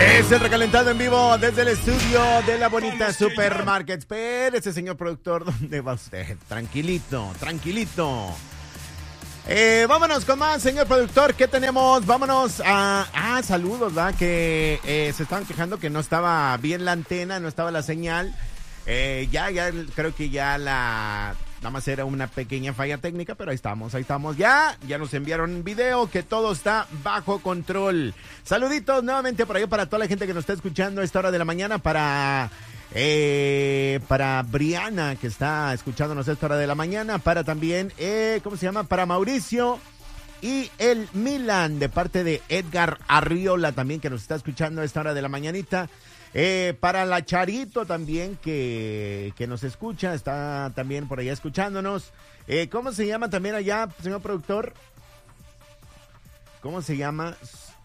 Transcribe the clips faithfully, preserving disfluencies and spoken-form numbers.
Es el recalentado en vivo desde el estudio de la bonita Supermarket. Espérese, señor productor, ¿dónde va usted? Tranquilito, tranquilito. Eh, vámonos con más, señor productor. ¿Qué tenemos? Vámonos a... Ah, saludos, ¿verdad? Que eh, se estaban quejando que no estaba bien la antena, no estaba la señal. Eh, ya, ya, creo que ya la... Nada más era una pequeña falla técnica, pero ahí estamos, ahí estamos ya. Ya nos enviaron un video que todo está bajo control. Saluditos nuevamente por ahí para toda la gente que nos está escuchando a esta hora de la mañana. Para eh, para Briana, que está escuchándonos a esta hora de la mañana. Para también, eh, ¿cómo se llama? Para Mauricio y el Milan, de parte de Edgar Arriola también, que nos está escuchando a esta hora de la mañanita. Eh, para la Charito también, que, que nos escucha, está también por allá escuchándonos. Eh, ¿Cómo se llama también allá, señor productor? ¿Cómo se llama?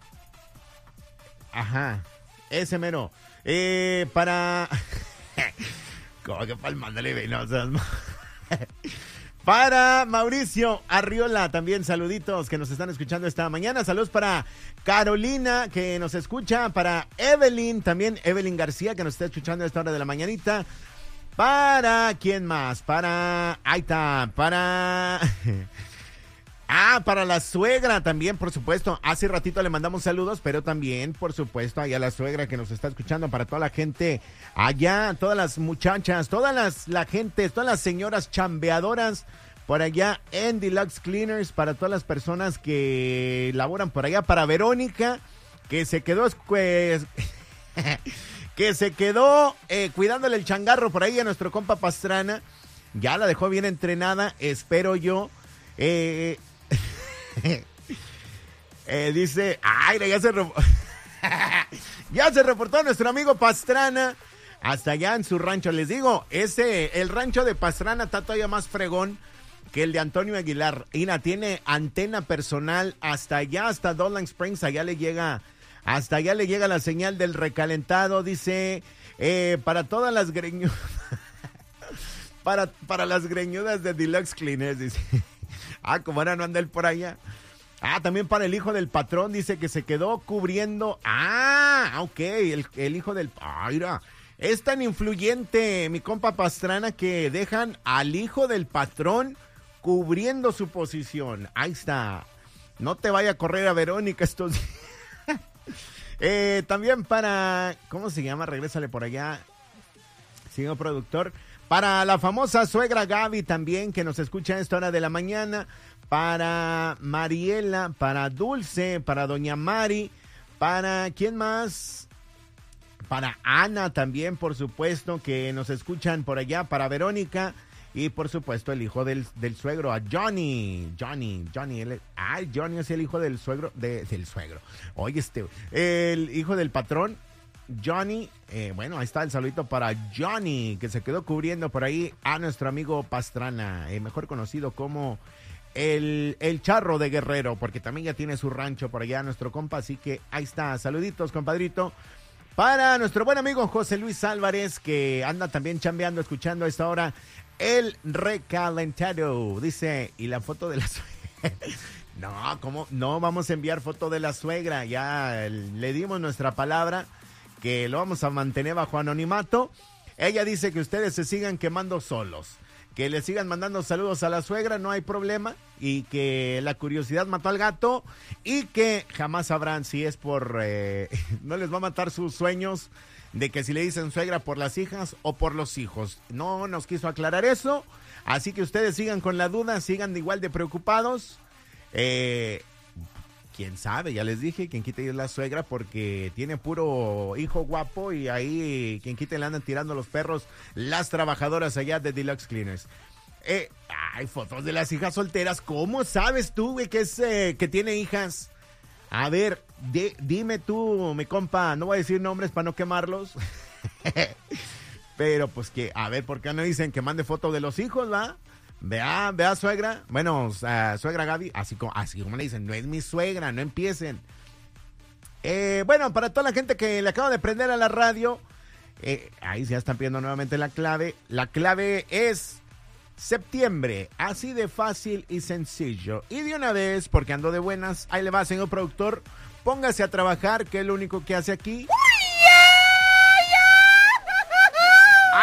Ajá, ese mero. Eh, para... ¿Cómo que palmándole venosas? Para Mauricio Arriola, también saluditos que nos están escuchando esta mañana. Saludos para Carolina, que nos escucha. Para Evelyn, también Evelyn García, que nos está escuchando a esta hora de la mañanita. Para, ¿quién más? Para, ahí está, para... Ah, para la suegra también, por supuesto. Hace ratito le mandamos saludos, pero también, por supuesto, allá la suegra que nos está escuchando, para toda la gente allá, todas las muchachas, todas las la gente, todas las señoras chambeadoras por allá en Deluxe Cleaners, para todas las personas que laboran por allá, para Verónica, que se quedó pues, que se quedó eh, cuidándole el changarro por ahí a nuestro compa Pastrana. Ya la dejó bien entrenada, espero yo. Eh, eh, dice, ay, ya se re- ya se reportó nuestro amigo Pastrana hasta allá en su rancho. Les digo, ese, el rancho de Pastrana está todavía más fregón que el de Antonio Aguilar. Mira, tiene antena personal hasta allá, hasta Dolan Springs, allá le llega, hasta allá le llega la señal del recalentado. Dice, eh, para todas las greñudas, para, para las greñudas de Deluxe Cleaners, dice. Ah, como ahora no anda él por allá. Ah, también para el hijo del patrón, dice que se quedó cubriendo. Ah, ok, el, el hijo del... Ah, mira, es tan influyente mi compa Pastrana que dejan al hijo del patrón cubriendo su posición. Ahí está. No te vaya a correr a Verónica estos días. eh, también para... ¿Cómo se llama? Regrésale por allá, señor productor. Para la famosa suegra Gaby también, que nos escucha a esta hora de la mañana. Para Mariela, para Dulce, para Doña Mari, para ¿quién más? Para Ana también, por supuesto, que nos escuchan por allá. Para Verónica y por supuesto el hijo del, del suegro, a Johnny. Johnny, Johnny, él, ay, Johnny es el hijo del suegro, de, del suegro. Oye, este, el hijo del patrón. Johnny, eh, bueno, ahí está el saludito para Johnny, que se quedó cubriendo por ahí a nuestro amigo Pastrana, eh, mejor conocido como el, el Charro de Guerrero, porque también ya tiene su rancho por allá nuestro compa, así que ahí está, saluditos, compadrito. Para nuestro buen amigo José Luis Álvarez, que anda también chambeando, escuchando a esta hora el recalentado, dice, y la foto de la suegra. No, ¿cómo? No vamos a enviar foto de la suegra, ya le dimos nuestra palabra, que lo vamos a mantener bajo anonimato. Ella dice que ustedes se sigan quemando solos, que le sigan mandando saludos a la suegra, no hay problema, y que la curiosidad mató al gato, y que jamás sabrán si es por... Eh, no les va a matar sus sueños de que si le dicen suegra por las hijas o por los hijos. No nos quiso aclarar eso, así que ustedes sigan con la duda, sigan igual de preocupados. Eh... Quién sabe, ya les dije, quien quite es la suegra porque tiene puro hijo guapo y ahí quien quite le andan tirando los perros las trabajadoras allá de Deluxe Cleaners. Eh, hay fotos de las hijas solteras. ¿Cómo sabes tú, güey, que, es, eh, que tiene hijas? A ver, di, dime tú, mi compa, no voy a decir nombres para no quemarlos. Pero pues que, a ver, ¿por qué no dicen que mande foto de los hijos, va? Vea, vea suegra, bueno, uh, suegra Gaby, así como, así como le dicen, no es mi suegra, no empiecen. Eh, bueno, para toda la gente que le acaba de prender a la radio, eh, ahí ya están pidiendo nuevamente la clave. La clave es septiembre, así de fácil y sencillo. Y de una vez, porque ando de buenas, ahí le va, señor productor, póngase a trabajar, que es lo único que hace aquí.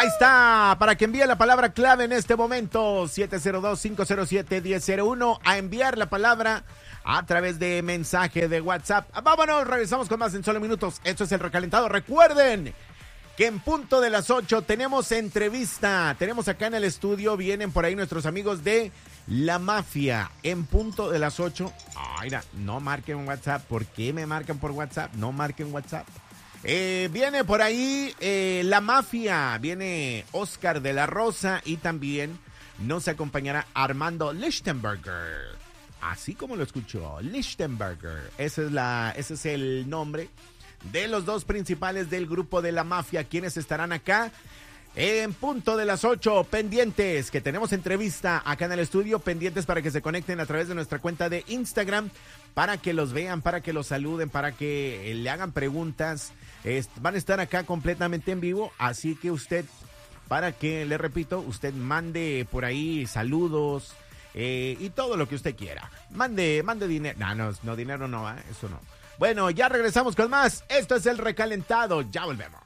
Ahí está, para que envíe la palabra clave en este momento, siete cero dos, cinco cero siete, uno cero cero uno, a enviar la palabra a través de mensaje de WhatsApp. Vámonos, regresamos con más en solo minutos. Esto es El Recalentado. Recuerden que en punto de las ocho tenemos entrevista. Tenemos acá en el estudio, vienen por ahí nuestros amigos de La Mafia. En punto de las ocho. Ay, mira, no marquen WhatsApp. ¿Por qué me marcan por WhatsApp? No marquen WhatsApp. Eh, viene por ahí eh, La Mafia. Viene Oscar de la Rosa y también nos acompañará Armando Lichtenberger. Así como lo escuchó, Lichtenberger. Ese es, la, ese es el nombre de los dos principales del grupo de La Mafia, quienes estarán acá en punto de las ocho, pendientes, que tenemos entrevista acá en el estudio, pendientes para que se conecten a través de nuestra cuenta de Instagram, para que los vean, para que los saluden, para que le hagan preguntas. Es, van a estar acá completamente en vivo, así que usted, para que, le repito, usted mande por ahí saludos eh, y todo lo que usted quiera. Mande, mande dinero. No, no, no, dinero no, ¿eh? Eso no. Bueno, ya regresamos con más. Esto es El Recalentado. Ya volvemos.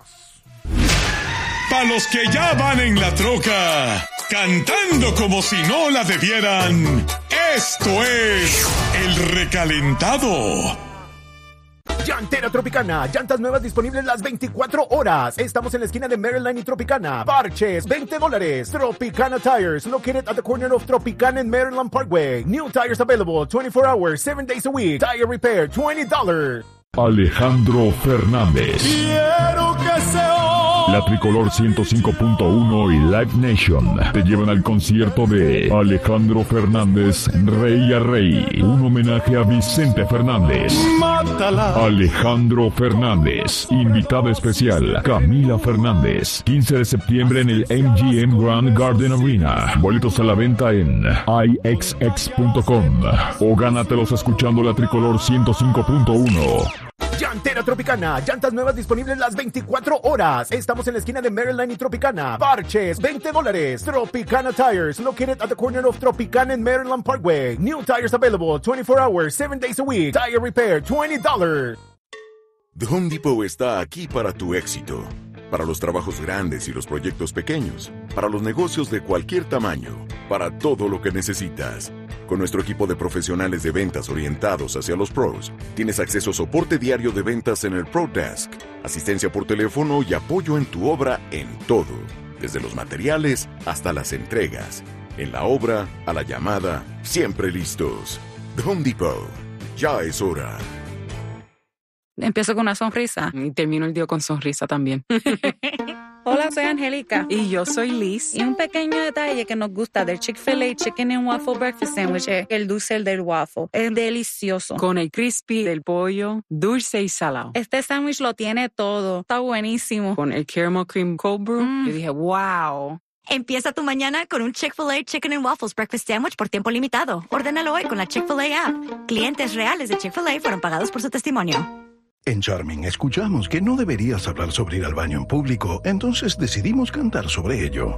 Para los que ya van en la troca, cantando como si no la debieran, esto es El Recalentado. Llantera Tropicana, llantas nuevas disponibles las veinticuatro horas. Estamos en la esquina de Maryland y Tropicana. Parches, veinte dólares. Tropicana Tires, located at the corner of Tropicana and Maryland Parkway. New tires available twenty-four hours, seven days a week. Tire repair, twenty dollars. Alejandro Fernández. Quiero que se oiga. La Tricolor ciento cinco punto uno y Live Nation te llevan al concierto de Alejandro Fernández, Rey a Rey. Un homenaje a Vicente Fernández. Mátala. Alejandro Fernández. Invitada especial, Camila Fernández. quince de septiembre en el M G M Grand Garden Arena. Boletos a la venta en i x x punto com o gánatelos escuchando la Tricolor ciento cinco punto uno. Llantera Tropicana, llantas nuevas disponibles las veinticuatro horas. Estamos en la esquina de Maryland y Tropicana. Parches, veinte dólares. Tropicana Tires, located at the corner of Tropicana and Maryland Parkway. New tires available twenty-four hours, seven days a week. Tire repair, twenty dollars. The Home Depot está aquí para tu éxito. Para los trabajos grandes y los proyectos pequeños. Para los negocios de cualquier tamaño. Para todo lo que necesitas. Con nuestro equipo de profesionales de ventas orientados hacia los pros, tienes acceso a soporte diario de ventas en el Pro Desk, asistencia por teléfono y apoyo en tu obra en todo, desde los materiales hasta las entregas. En la obra, a la llamada, siempre listos. The Home Depot. Ya es hora. Empiezo con una sonrisa y termino el día con sonrisa también. Hola, soy Angélica. Y yo soy Liz. Y un pequeño detalle que nos gusta del Chick-fil-A Chicken and Waffle Breakfast Sandwich es el dulce del waffle. Es delicioso. Con el crispy del pollo, dulce y salado. Este sándwich lo tiene todo. Está buenísimo. Con el caramel cream cold brew, Mm. yo dije, wow. Empieza tu mañana con un Chick-fil-A Chicken and Waffles Breakfast Sandwich por tiempo limitado. Ordénalo hoy con la Chick-fil-A app. Clientes reales de Chick-fil-A fueron pagados por su testimonio. En Charming escuchamos que no deberías hablar sobre ir al baño en público, entonces decidimos cantar sobre ello.